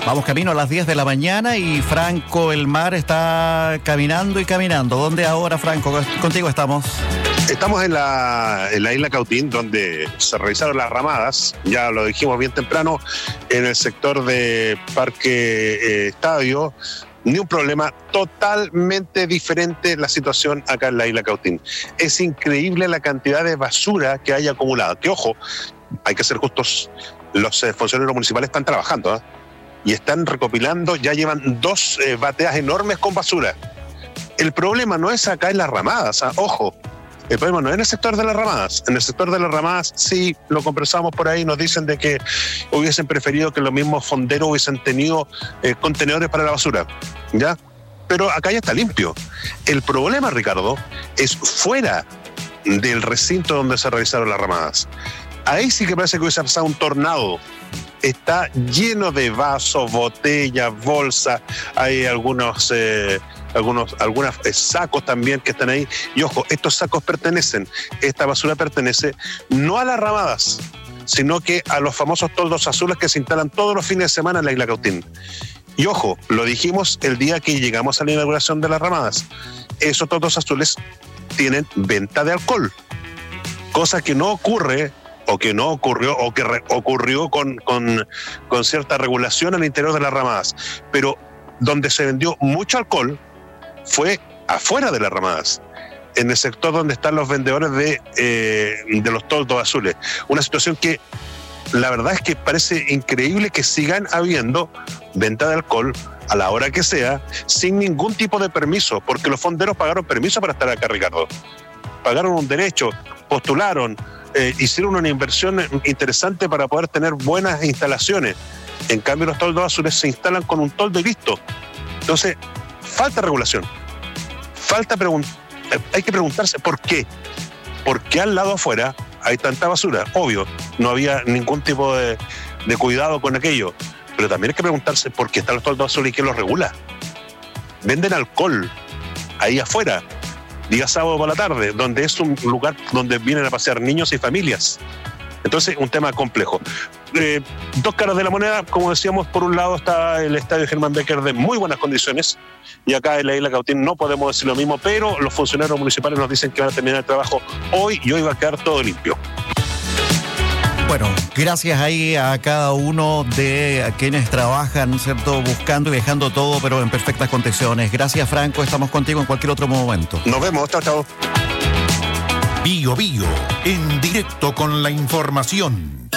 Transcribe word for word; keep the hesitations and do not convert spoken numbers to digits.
Vamos camino a las diez de la mañana y Franco El Mar está caminando y caminando. ¿Dónde ahora, Franco? Contigo estamos. Estamos en la, en la isla Cautín, donde se realizaron las ramadas, ya lo dijimos bien temprano, en el sector de Parque eh, Estadio. Ni un problema, totalmente diferente la situación acá en la isla Cautín. Es increíble la cantidad de basura que hay acumulada. Que ojo, hay que ser justos, los eh, funcionarios municipales están trabajando, ¿eh? Y están recopilando, ya llevan dos eh, bateas enormes con basura. El problema no es acá en las ramadas, ¿eh? Ojo. El problema no es en el sector de las ramadas. En el sector de las ramadas, sí, lo conversamos por ahí, nos dicen de que hubiesen preferido que los mismos fonderos hubiesen tenido eh, contenedores para la basura, ¿ya? Pero acá ya está limpio. El problema, Ricardo, es fuera del recinto donde se realizaron las ramadas. Ahí sí que parece que hubiese pasado un tornado. Está lleno de vasos, botellas, bolsas, hay algunos... Eh, algunos algunos eh, sacos también que están ahí. Y ojo, estos sacos pertenecen, esta basura pertenece no a las ramadas, sino que a los famosos toldos azules que se instalan todos los fines de semana en la isla Cautín. Y ojo, lo dijimos el día que llegamos a la inauguración de las ramadas, esos toldos azules tienen venta de alcohol, cosa que no ocurre o que no ocurrió o que re- ocurrió con, con, con cierta regulación al interior de las ramadas, pero donde se vendió mucho alcohol fue afuera de las ramadas, en el sector donde están los vendedores de, eh, de los toldos azules. Una situación que la verdad es que parece increíble que sigan habiendo venta de alcohol a la hora que sea, sin ningún tipo de permiso, porque los fonderos pagaron permiso para estar acá, Ricardo. Pagaron un derecho, postularon, eh, hicieron una inversión interesante para poder tener buenas instalaciones. En cambio, los toldos azules se instalan con un toldo y listo. Entonces, falta regulación. Falta pregun- hay que preguntarse por qué. ¿Por qué al lado afuera hay tanta basura? Obvio, no había ningún tipo de, de cuidado con aquello. Pero también hay que preguntarse por qué están los toldos azules y quién los regula. Venden alcohol ahí afuera, día sábado por la tarde, donde es un lugar donde vienen a pasear niños y familias. Entonces, un tema complejo. Eh, dos caras de la moneda, como decíamos, por un lado está el estadio Germán Becker de muy buenas condiciones, y acá en la isla Cautín no podemos decir lo mismo, pero los funcionarios municipales nos dicen que van a terminar el trabajo hoy y hoy va a quedar todo limpio. Bueno, gracias ahí a cada uno de quienes trabajan, ¿cierto? Buscando y dejando todo, pero en perfectas condiciones. Gracias, Franco, estamos contigo en cualquier otro momento. Nos vemos, chao, chao. Bio Bio, en directo con la información.